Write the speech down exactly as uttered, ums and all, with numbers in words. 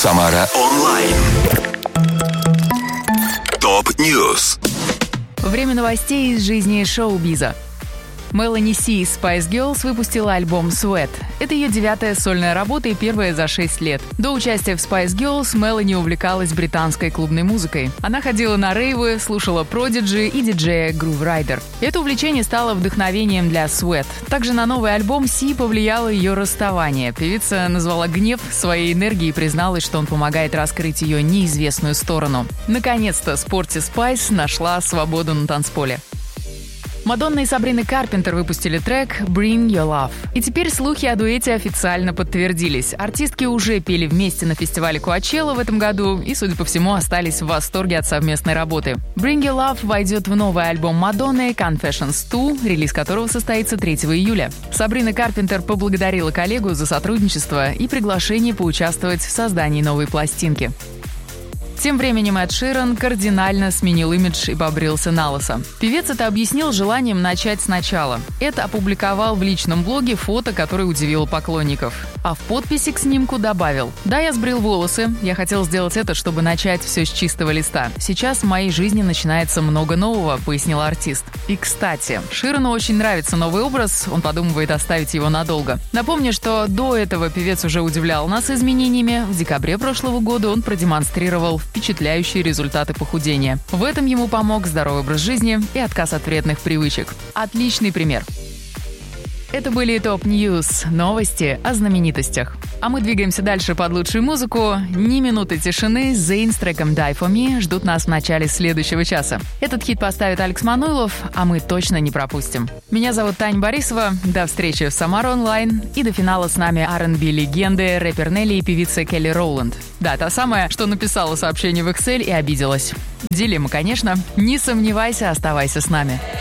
Самара онлайн. Топ-ньюс. Время новостей из жизни шоу-биза. Мелани Си из Spice Girls выпустила альбом «Sweat». Это ее девятая сольная работа и первая за шесть лет. До участия в Spice Girls Мелани увлекалась британской клубной музыкой. Она ходила на рейвы, слушала Prodigy и диджея Groove Rider. Это увлечение стало вдохновением для «Sweat». Также на новый альбом Си повлияло ее расставание. Певица назвала гнев своей энергией и призналась, что он помогает раскрыть ее неизвестную сторону. Наконец-то Спорти Спайс нашла свободу на танцполе. Мадонна и Сабрина Карпентер выпустили трек «Bring Your Love». И теперь слухи о дуэте официально подтвердились. Артистки уже пели вместе на фестивале Коачелла в этом году и, судя по всему, остались в восторге от совместной работы. «Bring Your Love» войдет в новый альбом Мадонны «Confessions два», релиз которого состоится третьего июля. Сабрина Карпентер поблагодарила коллегу за сотрудничество и приглашение поучаствовать в создании новой пластинки. Тем временем Эд Ширан кардинально сменил имидж и побрился на лысо. Певец это объяснил желанием начать сначала. Эд опубликовал в личном блоге фото, которое удивило поклонников. А в подписи к снимку добавил: «Да, я сбрил волосы. Я хотел сделать это, чтобы начать все с чистого листа. Сейчас в моей жизни начинается много нового», — пояснил артист. И, кстати, Ширану очень нравится новый образ, он подумывает оставить его надолго. Напомню, что до этого певец уже удивлял нас изменениями. В декабре прошлого года он продемонстрировал впечатляющие результаты похудения. В этом ему помог здоровый образ жизни и отказ от вредных привычек. Отличный пример. Это были ТОП-ньюс, новости о знаменитостях. А мы двигаемся дальше под лучшую музыку. Ни минуты тишины. Zayn с треком «Die for Me» ждут нас в начале следующего часа. Этот хит поставит Алекс Мануилов, а мы точно не пропустим. Меня зовут Таня Борисова. До встречи в Самара онлайн. И до финала с нами ар энд би-легенды, рэпер Нелли и певица Келли Роуланд. Да, та самая, что написала сообщение в Excel и обиделась. Дилемма, конечно. Не сомневайся, оставайся с нами.